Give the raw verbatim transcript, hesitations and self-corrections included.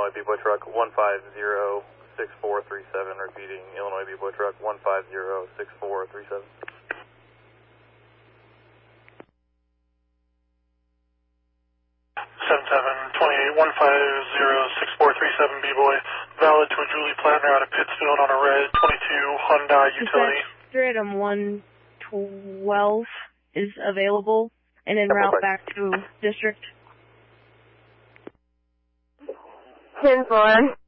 Illinois B-Boy Truck one five zero six four three seven, repeating, Illinois B-Boy Truck one five zero six four three seven. seven seven two eight one five zero six four three seven B-Boy, valid to a Julie Plattner out of Pittsfield on a red twenty-two Hyundai Utility. Stratum one twelve is available and en route back to district. ten four.